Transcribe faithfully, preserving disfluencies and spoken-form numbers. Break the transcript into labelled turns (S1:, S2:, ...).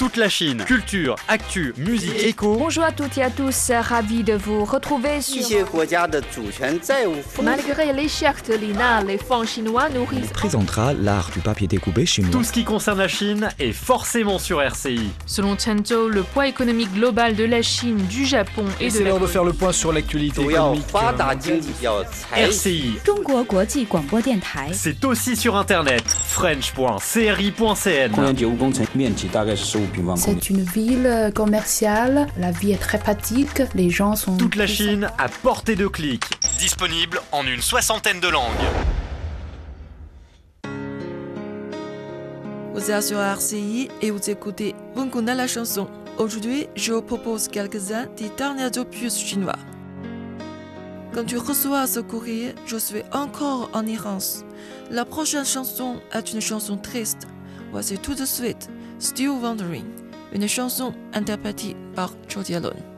S1: Toute la Chine, culture, actu, musique, écho.
S2: Bonjour à toutes et à tous, ravi de vous retrouver sur... Malgré l'échec de l'I N A, les fonds chinois nourrissent...
S3: présentera l'art du papier découpé chinois.
S1: Tout ce qui concerne la Chine est forcément sur R C I.
S2: Selon Chen Zhou, le poids économique global de la Chine, du Japon et de
S4: C'est
S2: la
S4: l'heure de faire le point sur l'actualité économique.
S1: R C I,
S5: 中国国际广播电台
S1: c'est aussi sur internet. french point c r i point c n
S6: 公园结构工程面积大概是十五平方公里。
S7: C'est une ville commerciale, la vie est très pratique, les gens sont...
S1: Toute la Chine à portée de clic. Disponible en une soixantaine de langues.
S8: Vous êtes sur R C I et vous écoutez Bunkuna la chanson. Aujourd'hui, je vous propose quelques-uns des derniers opus chinois. Quand tu reçois ce courrier, je suis encore en errance. La prochaine chanson est une chanson triste. Voici tout de suite Still Wondering, une chanson interprétée par Zhou Jielun.